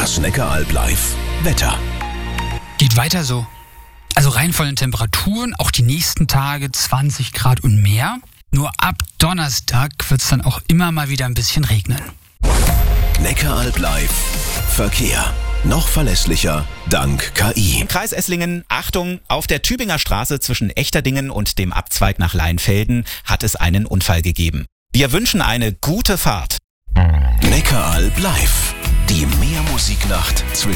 Das Neckaralb live Wetter. Geht weiter so. Also rein von den Temperaturen, auch die nächsten Tage 20 Grad und mehr. Nur ab Donnerstag wird es dann auch immer mal wieder ein bisschen regnen. Neckaralb live Verkehr. Noch verlässlicher dank KI. Im Kreis Esslingen, Achtung, auf der Tübinger Straße zwischen Echterdingen und dem Abzweig nach Leinfelden hat es einen Unfall gegeben. Wir wünschen eine gute Fahrt. Neckaralb live. Die Meermusiknacht zwischen